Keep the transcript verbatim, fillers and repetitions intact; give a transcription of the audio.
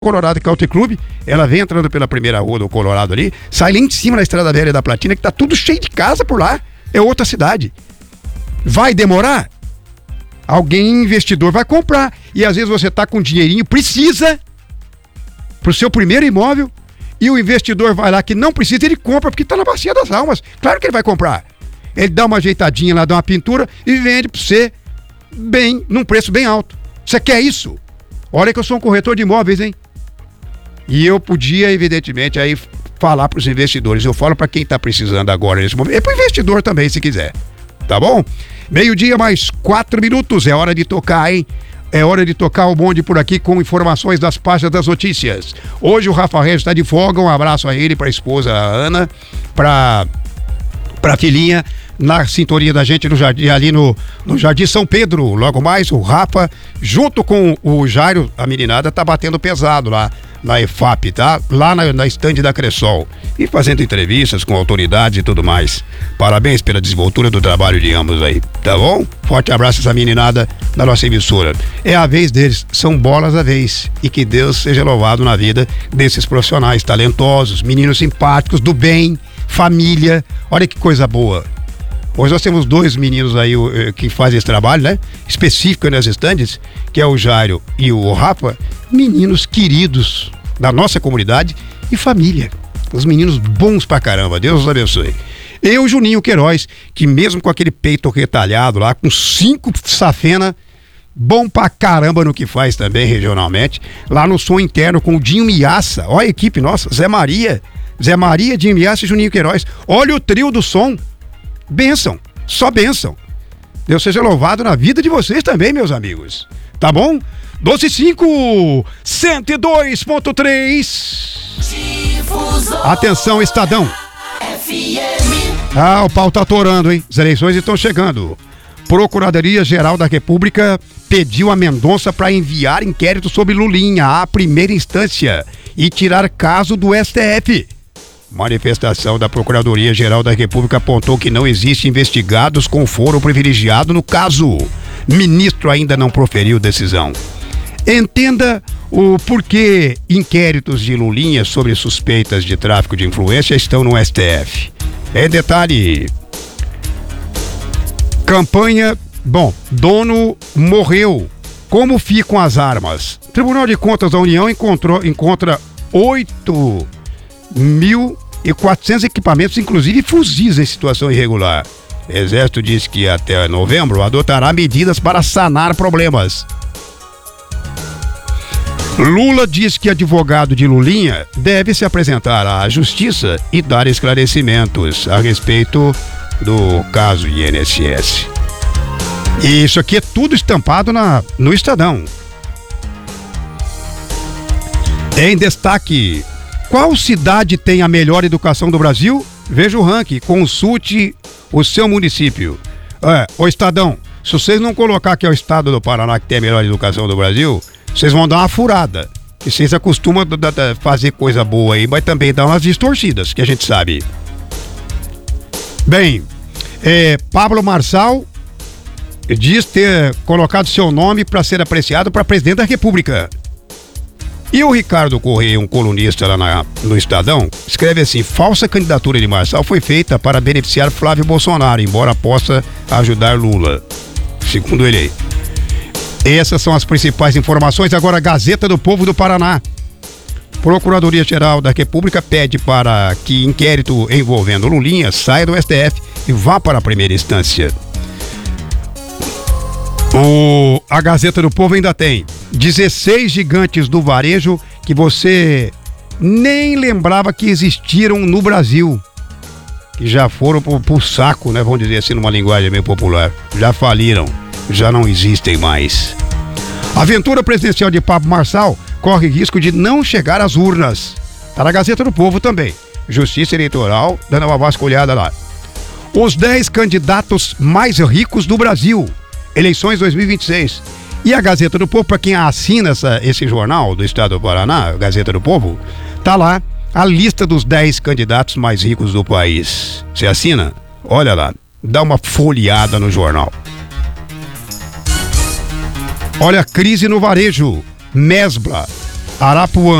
Colorado Country Club, ela vem entrando pela primeira rua do Colorado ali, sai lá em cima da Estrada Velha da Platina, que tá tudo cheio de casa por lá, é outra cidade. Vai demorar? Alguém, investidor, vai comprar, e às vezes você tá com dinheirinho, precisa, pro seu primeiro imóvel, e o investidor vai lá que não precisa, ele compra, porque tá na bacia das almas, claro que ele vai comprar. Ele dá uma ajeitadinha lá, dá uma pintura, e vende pra você, bem, num preço bem alto. Você quer isso? Olha que eu sou um corretor de imóveis, hein? E eu podia, evidentemente, aí falar para os investidores. Eu falo para quem está precisando agora nesse momento. É para o investidor também, se quiser. Tá bom? Meio-dia mais quatro minutos. É hora de tocar, hein? É hora de tocar o bonde por aqui com informações das páginas das notícias. Hoje o Rafa Regis está de folga. Um abraço a ele, para a esposa a Ana, para para a filhinha, na sintonia da gente no jardim, ali no, no Jardim São Pedro. Logo mais, o Rafa, junto com o Jairo, a meninada, tá batendo pesado lá na E F A P, tá? Lá na, na estande da Cressol. E fazendo entrevistas com autoridades e tudo mais. Parabéns pela desenvoltura do trabalho de ambos aí, tá bom? Forte abraço a essa meninada da nossa emissora. É a vez deles, são bolas a vez. E que Deus seja louvado na vida desses profissionais talentosos, meninos simpáticos, do bem, família. Olha que coisa boa. Hoje nós temos dois meninos aí que fazem esse trabalho, né? Específico nas estandes, que é o Jairo e o Rafa, meninos queridos da nossa comunidade e família. Os meninos bons pra caramba, Deus os abençoe. E o Juninho Queiroz, que mesmo com aquele peito retalhado lá, com cinco safena, bom pra caramba no que faz também regionalmente, lá no som interno com o Dinho Miaça, olha a equipe nossa, Zé Maria, Zé Maria, Dinho Miaça e Juninho Queiroz, olha o trio do som. Bênção, só bênção. Deus seja louvado na vida de vocês também, meus amigos. Tá bom? doze e cinco, cento e dois ponto três. Atenção, Estadão. Ah, o pau tá atorando, hein? As eleições estão chegando. Procuradoria-Geral da República pediu a Mendonça para enviar inquérito sobre Lulinha à primeira instância e tirar caso do S T F. Manifestação da Procuradoria-Geral da República apontou que não existe investigados com foro privilegiado no caso. Ministro ainda não proferiu decisão. Entenda o porquê inquéritos de Lulinha sobre suspeitas de tráfico de influência estão no S T F. Em detalhe, campanha, bom, dono morreu. Como ficam as armas? Tribunal de Contas da União encontrou, encontra oito mil e quatrocentos equipamentos, inclusive fuzis em situação irregular. Exército diz que até novembro adotará medidas para sanar problemas. Lula diz que advogado de Lulinha deve se apresentar à justiça e dar esclarecimentos a respeito do caso I N S S. E isso aqui é tudo estampado na, no Estadão. Em destaque, qual cidade tem a melhor educação do Brasil? Veja o ranking, consulte o seu município. É, ô Estadão, se vocês não colocar que é o estado do Paraná que tem a melhor educação do Brasil, vocês vão dar uma furada. E vocês acostumam a fazer coisa boa aí, mas também dá umas distorcidas, que a gente sabe. Bem, é, Pablo Marçal diz ter colocado seu nome para ser apreciado para presidente da República. E o Ricardo Correia, um colunista lá na, no Estadão, escreve assim: falsa candidatura de Marçal foi feita para beneficiar Flávio Bolsonaro, embora possa ajudar Lula, segundo ele. Essas são as principais informações. Agora, Gazeta do Povo do Paraná. Procuradoria-Geral da República pede para que inquérito envolvendo Lulinha saia do S T F e vá para a primeira instância. O, a Gazeta do Povo ainda tem dezesseis gigantes do varejo que você nem lembrava que existiram no Brasil, que já foram pro, pro saco, né? Vamos dizer assim, numa linguagem meio popular. Já faliram, já não existem mais. A aventura presidencial de Pablo Marçal corre risco de não chegar às urnas. Tá na Gazeta do Povo também. Justiça Eleitoral dando uma vasculhada lá. Os dez candidatos mais ricos do Brasil. Eleições dois mil e vinte e seis. E a Gazeta do Povo, para quem assina essa, esse jornal do Estado do Paraná, Gazeta do Povo, tá lá a lista dos dez candidatos mais ricos do país. Você assina? Olha lá, dá uma folheada no jornal. Olha a crise no varejo. Mesbla Arapuã.